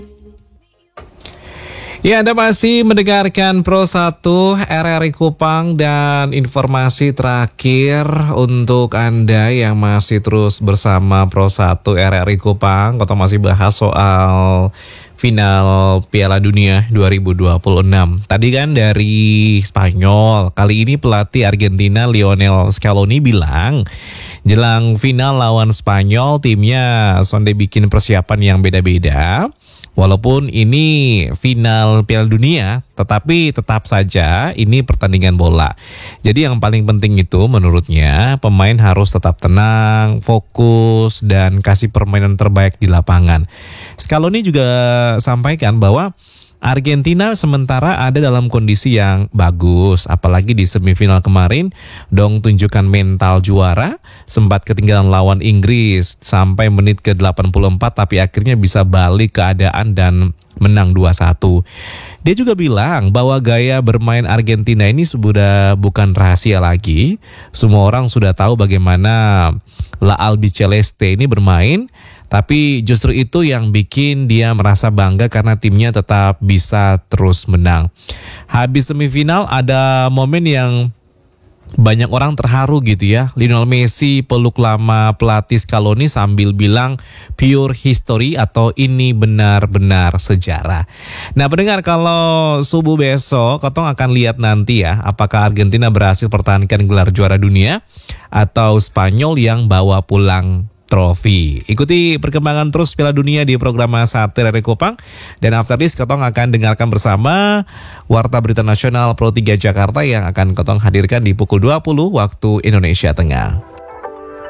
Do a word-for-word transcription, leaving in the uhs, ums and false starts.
Ya, Anda masih mendengarkan Pro satu R R I Kupang dan informasi terakhir untuk Anda yang masih terus bersama Pro satu R R I Kupang. Kita masih bahas soal final Piala Dunia dua ribu dua puluh enam. Tadi kan dari Spanyol, kali ini pelatih Argentina Lionel Scaloni bilang jelang final lawan Spanyol timnya sonde bikin persiapan yang beda-beda. Walaupun ini final Piala Dunia, tetapi tetap saja ini pertandingan bola. Jadi yang paling penting itu menurutnya pemain harus tetap tenang, fokus, dan kasih permainan terbaik di lapangan. Scaloni juga sampaikan bahwa Argentina sementara ada dalam kondisi yang bagus, apalagi di semifinal kemarin dong tunjukkan mental juara, sempat ketinggalan lawan Inggris sampai menit ke delapan puluh empat tapi akhirnya bisa balik keadaan dan menang dua satu. Dia juga bilang bahwa gaya bermain Argentina ini sudah bukan rahasia lagi. Semua orang sudah tahu bagaimana La Albiceleste ini bermain. Tapi justru itu yang bikin dia merasa bangga karena timnya tetap bisa terus menang. Habis semifinal ada momen yang banyak orang terharu gitu ya. Lionel Messi peluk lama pelatih Scaloni sambil bilang pure history atau ini benar-benar sejarah. Nah pendengar, kalau subuh besok Kotong akan lihat nanti ya apakah Argentina berhasil pertahankan gelar juara dunia atau Spanyol yang bawa pulang trofi. Ikuti perkembangan terus Piala Dunia di program satu R R I Kupang. Dan after this Kotong akan dengarkan bersama Warta Berita Nasional Pro tiga Jakarta yang akan Kotong hadirkan di pukul dua puluh waktu Indonesia Tengah.